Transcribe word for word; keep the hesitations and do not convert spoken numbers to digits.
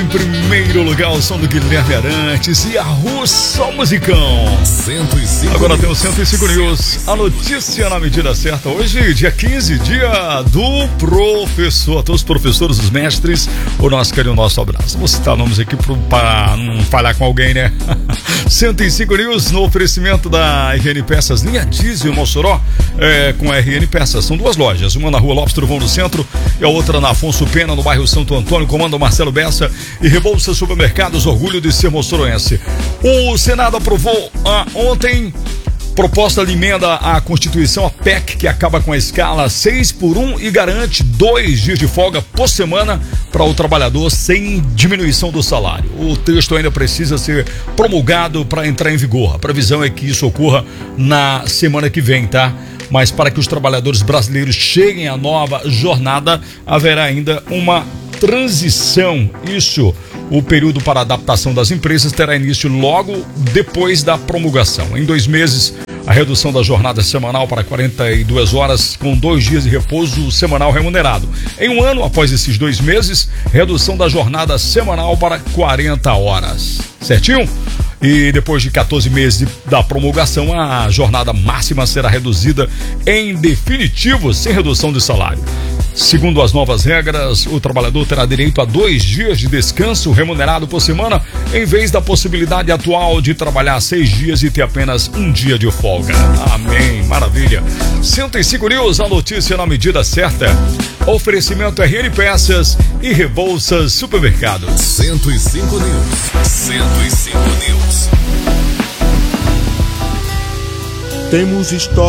primeiro lugar o som do Guilherme Arantes e a Russa Musicão. cento e cinco Agora tem o cento e cinco News, a notícia na medida certa. Hoje, dia quinze, dia do professor. A todos os professores, os mestres, o nosso carinho, o nosso abraço. Vou citar nomes aqui para não falhar com alguém, né? cento e cinco News no oferecimento da R N Peças, linha diesel Mossoró, é, com a R N Peças. São duas lojas, uma na rua Lopes Trovão no centro e a outra na Afonso Pena, no bairro Santo Antônio. Comanda Marcelo Bessa e Rebouça Supermercados, orgulho de ser moçoroense. O Senado aprovou ah, ontem proposta de emenda à Constituição, a P E C, que acaba com a escala seis por um e garante dois dias de folga por semana para o trabalhador sem diminuição do salário. O texto ainda precisa ser promulgado para entrar em vigor. A previsão é que isso ocorra na semana que vem, tá? Mas para que os trabalhadores brasileiros cheguem à nova jornada, haverá ainda uma transição. Isso, o período para adaptação das empresas terá início logo depois da promulgação. Em dois meses, a redução da jornada semanal para quarenta e duas horas, com dois dias de repouso semanal remunerado. Em um ano, após esses dois meses, redução da jornada semanal para quarenta horas. Certinho? E depois de quatorze meses da promulgação, a jornada máxima será reduzida em definitivo, sem redução de salário. Segundo as novas regras, o trabalhador terá direito a dois dias de descanso remunerado por semana, em vez da possibilidade atual de trabalhar seis dias e ter apenas um dia de folga. Amém, maravilha. cento e cinco News, a notícia na medida certa. Oferecimento R N Peças e Rebouças Supermercados. cento e cinco News. cento e cinco News. Temos história.